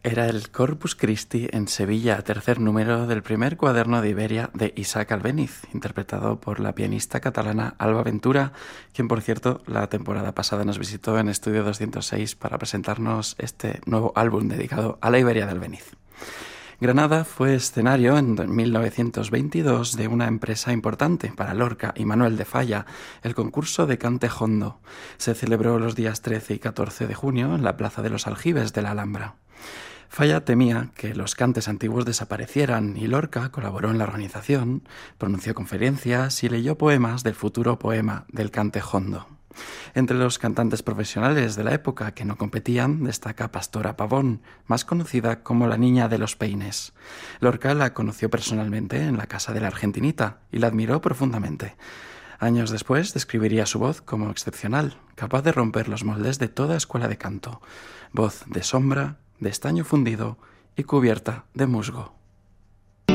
Era el Corpus Christi en Sevilla, tercer número del primer cuaderno de Iberia de Isaac Albéniz, interpretado por la pianista catalana Alba Ventura, quien, por cierto, la temporada pasada nos visitó en Estudio 206 para presentarnos este nuevo álbum dedicado a la Iberia de Albéniz. Granada fue escenario en 1922 de una empresa importante para Lorca y Manuel de Falla, el concurso de cante jondo. Se celebró los días 13 y 14 de junio en la Plaza de los Aljibes de la Alhambra. Falla temía que los cantes antiguos desaparecieran y Lorca colaboró en la organización, pronunció conferencias y leyó poemas del futuro poema del cante jondo. Entre los cantantes profesionales de la época que no competían destaca Pastora Pavón, más conocida como la Niña de los Peines. Lorca la conoció personalmente en la casa de la Argentinita y la admiró profundamente. Años después describiría su voz como excepcional, capaz de romper los moldes de toda escuela de canto. Voz de sombra, de estaño fundido y cubierta de musgo.